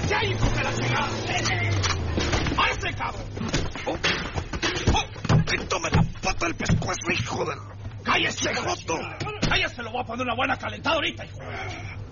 ¡Muévete ahí, hijo de la chingada! ¡A ese cabrón! ¡Tome la pata del pescuezo, hijo de... ¡Cállese, Joto! ¡Cállese! Le voy a poner una buena calentada ahorita, hijo.